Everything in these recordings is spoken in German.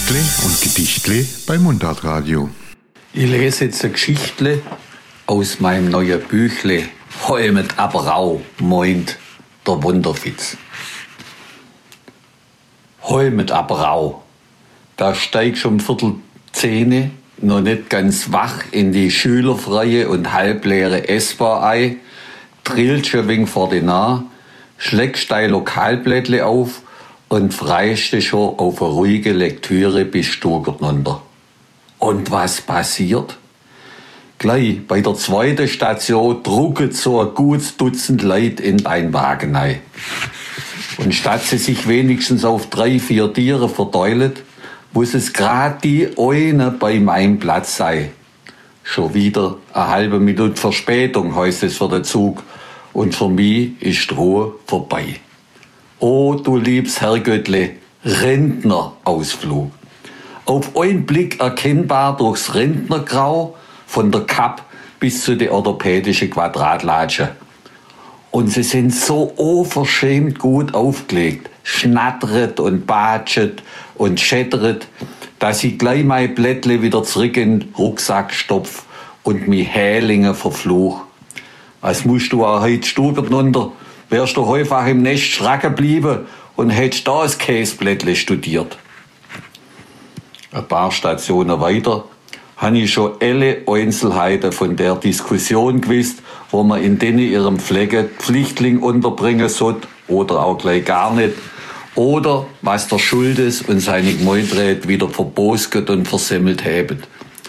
Geschichtle und Gedichtle bei Mundartradio. Ich lese jetzt eine Geschichtle aus meinem neuen Büchle Holmet Abrau, meint der Wunderfitz. Holmet Abrau, da steigst um 9:15 noch nicht ganz wach in die schülerfreie und halbleere S-Bahn ein, trillst ein wenig vor die Nah, schlägst dein Lokalblättle auf und freust dich schon auf eine ruhige Lektüre bis Stuttgart runter. Und was passiert? Gleich bei der zweiten Station drucket so ein gutes Dutzend Leute in dein Wagen ein. Und statt sie sich wenigstens auf 3-4 Tiere verteilt, muss es grad die eine bei meinem Platz sein. Schon wieder eine halbe Minute Verspätung, heißt es für den Zug. Und für mich ist die Ruhe vorbei. Oh, du liebes Herrgöttle, Rentnerausflug. Auf einen Blick erkennbar durchs Rentnergrau, von der Kapp bis zu der orthopädischen Quadratlatsche. Und sie sind so unverschämt gut aufgelegt, schnattert und batschet und schättert, dass ich gleich mein Blättle wieder zurück in den Rucksack stopf und mi Hälinge verfluch. Als musst du auch heute Stuttgart runter, wärst du häufig im Nest schracken geblieben und hättest da das Käseblättle studiert. Ein paar Stationen weiter habe ich schon alle Einzelheiten von der Diskussion gewusst, wo man in denen ihrem Flecken Pflichtling unterbringen sollte oder auch gleich gar nicht. Oder was der Schuldes und seine Gemeindräte wieder verbosget und versemmelt haben.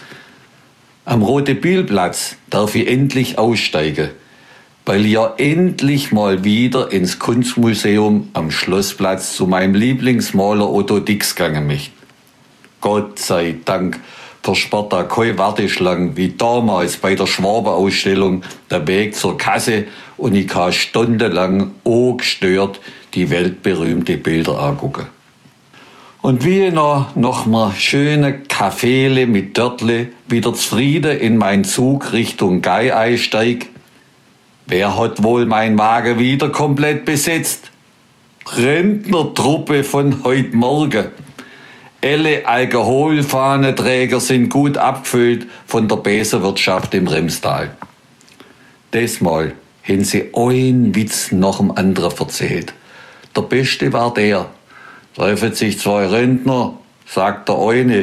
Am Rote-Biel-Platz darf ich endlich aussteigen, weil ich ja endlich mal wieder ins Kunstmuseum am Schlossplatz zu meinem Lieblingsmaler Otto Dix gegangen möchte. Gott sei Dank versperrt da keine Warteschlange wie damals bei der Schwabe-Ausstellung der Weg zur Kasse und ich kann stundenlang ungestört die weltberühmte Bilder angucken. Und wie ich noch mal schöne Kaffeele mit Dörtle wieder zufrieden in meinen Zug Richtung Gei einsteig, wer hat wohl mein Wagen wieder komplett besetzt? Rentnertruppe von heute Morgen. Alle Alkoholfahnenträger sind gut abgefüllt von der Besenwirtschaft im Remstal. Diesmal haben sie einen Witz nach dem anderen erzählt. Der beste war der. Treffen sich zwei Rentner, sagt der eine.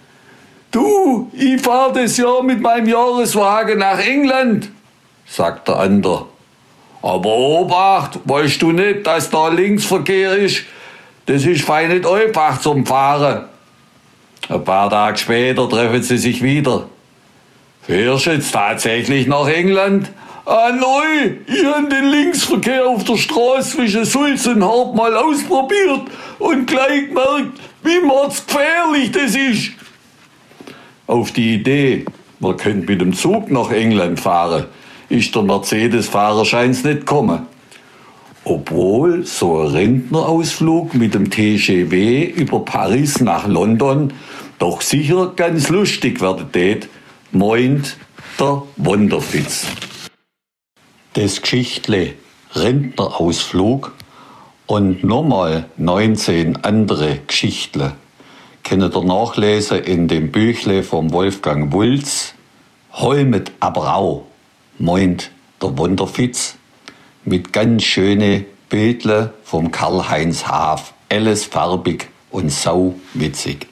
Du, ich fahr das Jahr mit meinem Jahreswagen nach England, sagt der andere. Aber Obacht, weißt du nicht, dass da Linksverkehr ist? Das ist fein nicht einfach zum Fahren. Ein paar Tage später treffen sie sich wieder. Fährst du jetzt tatsächlich nach England? Ah neu, ich habe den Linksverkehr auf der Straße zwischen Sulz und Hart mal ausprobiert und gleich gemerkt, wie mordsgefährlich das ist. Auf die Idee, man könnte mit dem Zug nach England fahren, ist der Mercedes-Fahrer scheint's nicht gekommen. Obwohl so ein Rentnerausflug mit dem TGV über Paris nach London doch sicher ganz lustig werden tät, meint der Wunderfitz. Das Geschichtle Rentnerausflug und nochmal 19 andere Geschichtle könnt ihr nachlesen in dem Büchle vom Wolfgang Wulz, Holmet Abrau, meint der Wunderfitz, mit ganz schöne Bildle vom Karl-Heinz Haaf, alles farbig und sau witzig.